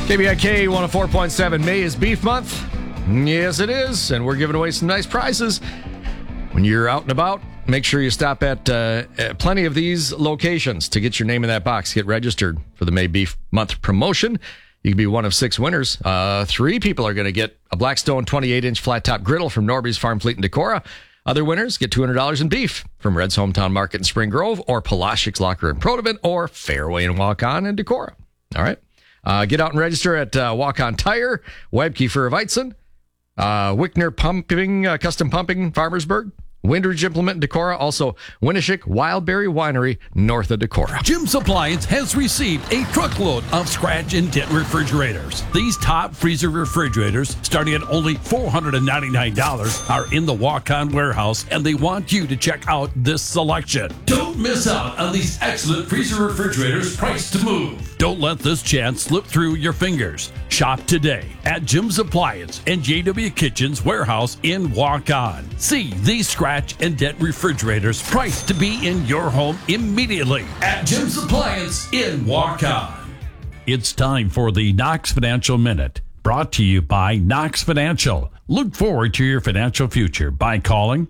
KBIK 104.7. May is Beef Month. Yes, it is. And we're giving away some nice prizes. When you're out and about, make sure you stop at plenty of these locations to get your name in that box. Get registered for the May Beef Month promotion. You can be one of 6 winners. 3 people are going to get a Blackstone 28-inch flat-top griddle from Norby's Farm Fleet in Decorah. Other winners get $200 in beef from Red's Hometown Market in Spring Grove, or Palashik's Locker in Protivant, or Fairway and Walk-On in Decorah. All right. Get out and register at Walk-On Tire, Webke for Weizen, Wickner Pumping, Custom Pumping, Farmersburg, Windridge Implement in Decorah, also Winnishik Wildberry Winery, north of Decorah. Jim's Appliance has received a truckload of scratch and dent refrigerators. These top freezer refrigerators, starting at only $499, are in the walk-on warehouse, and they want you to check out this selection. Don't miss out on these excellent freezer refrigerators priced to move. Don't let this chance slip through your fingers. Shop today at Jim's Appliance and JW Kitchen's warehouse in Walk-On. See these scratch and dent refrigerators priced to be in your home immediately at Jim's Appliance in Walk-On. It's time for the Knox Financial Minute, brought to you by Knox Financial. Look forward to your financial future by calling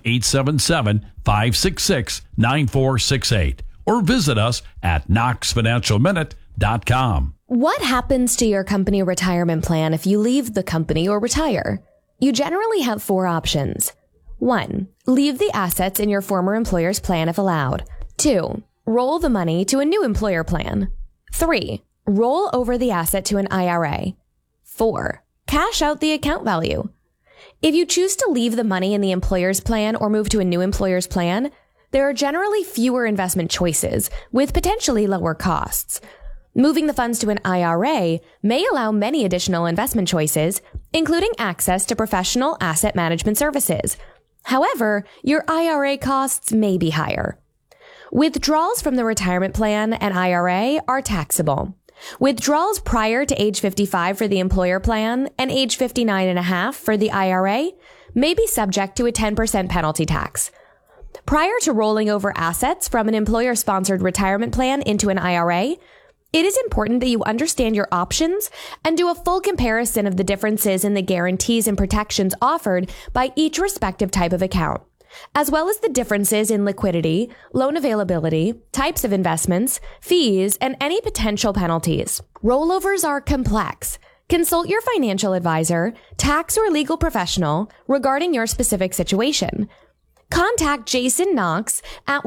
1-877-566-9468 or visit us at knoxfinancialminute.com. What happens to your company retirement plan if you leave the company or retire? You generally have 4 options. 1. Leave the assets in your former employer's plan if allowed. 2. Roll the money to a new employer plan. 3. Roll over the asset to an IRA. 4. Cash out the account value. If you choose to leave the money in the employer's plan or move to a new employer's plan, there are generally fewer investment choices with potentially lower costs. Moving the funds to an IRA may allow many additional investment choices, including access to professional asset management services. However, your IRA costs may be higher. Withdrawals from the retirement plan and IRA are taxable. Withdrawals prior to age 55 for the employer plan and age 59.5 for the IRA may be subject to a 10% penalty tax. Prior to rolling over assets from an employer-sponsored retirement plan into an IRA, it is important that you understand your options and do a full comparison of the differences in the guarantees and protections offered by each respective type of account, as well as the differences in liquidity, loan availability, types of investments, fees, and any potential penalties. Rollovers are complex. Consult your financial advisor, tax or legal professional regarding your specific situation. Contact Jason Knox at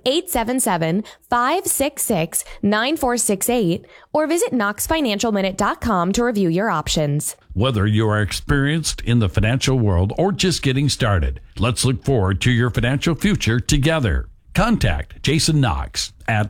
1-877-566-9468 or visit knoxfinancialminute.com to review your options. Whether you are experienced in the financial world or just getting started, let's look forward to your financial future together. Contact Jason Knox at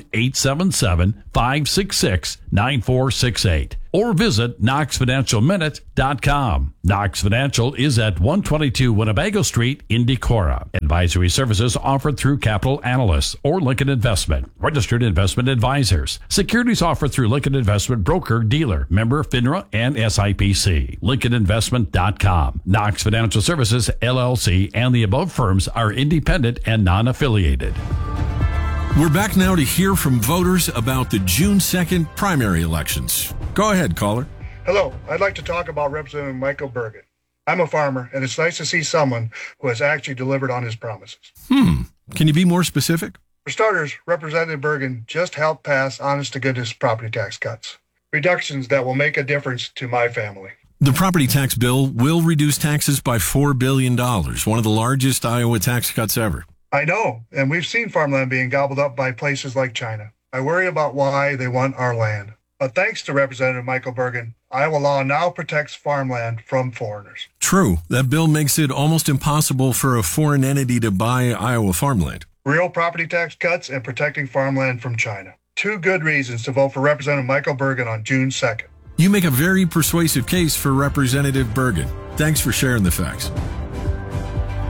1-877-566-9468 or visit knoxfinancialminute.com. Knox Financial is at 122 Winnebago Street in Decorah. Advisory services offered through Capital Analysts or Lincoln Investment, registered investment advisors. Securities offered through Lincoln Investment Broker Dealer, member FINRA and SIPC. LincolnInvestment.com. Knox Financial Services, LLC, and the above firms are independent and non-affiliated. We're back now to hear from voters about the June 2nd primary elections. Go ahead, caller. Hello, I'd like to talk about Representative Michael Bergen. I'm a farmer, and it's nice to see someone who has actually delivered on his promises. Can you be more specific? For starters, Representative Bergen just helped pass honest-to-goodness property tax cuts, reductions that will make a difference to my family. The property tax bill will reduce taxes by $4 billion, one of the largest Iowa tax cuts ever. I know, and we've seen farmland being gobbled up by places like China. I worry about why they want our land. But thanks to Representative Michael Bergen, Iowa law now protects farmland from foreigners. True. That bill makes it almost impossible for a foreign entity to buy Iowa farmland. Real property tax cuts and protecting farmland from China. 2 good reasons to vote for Representative Michael Bergen on June 2nd. You make a very persuasive case for Representative Bergen. Thanks for sharing the facts.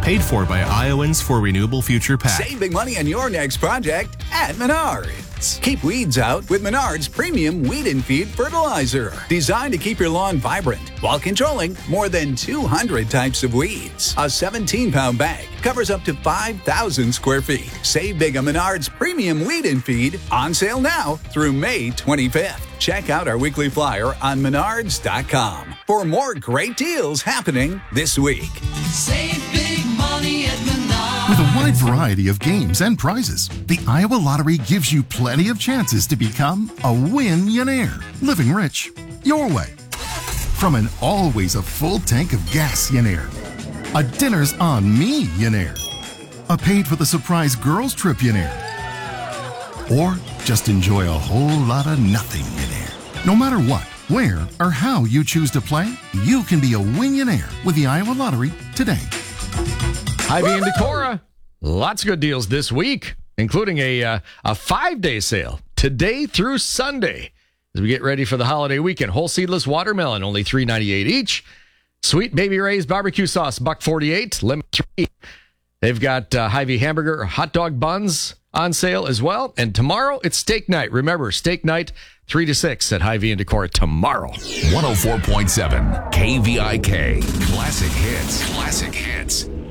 Paid for by Iowans for Renewable Future PAC. Save big money on your next project at Menards. Keep weeds out with Menards Premium Weed and Feed Fertilizer. Designed to keep your lawn vibrant while controlling more than 200 types of weeds. A 17-pound bag covers up to 5,000 square feet. Save big on Menards Premium Weed and Feed, on sale now through May 25th. Check out our weekly flyer on menards.com for more great deals happening this week. Save big money at Menards. With a wide variety of games and prizes, the Iowa Lottery gives you plenty of chances to become a win-yonaire, living rich your way. From an always a full tank of gas-yonaire, a dinner's on me-yonaire, a paid for the surprise girls trip-yonaire, or just enjoy a whole lot of nothing-yonaire. No matter what, where, or how you choose to play, you can be a win-yonaire with the Iowa Lottery today. Hy-Vee and Decorah. Lots of good deals this week, including a 5-day sale today through Sunday as we get ready for the holiday weekend. Whole seedless watermelon, only $3.98 each. Sweet Baby Ray's barbecue sauce, $1.48. Lemon 3. They've got Hy-Vee hamburger hot dog buns on sale as well. And tomorrow it's steak night. Remember, steak night 3 to 6 at Hy-Vee and Decorah tomorrow. 104.7 KVIK. Classic hits. Classic hits.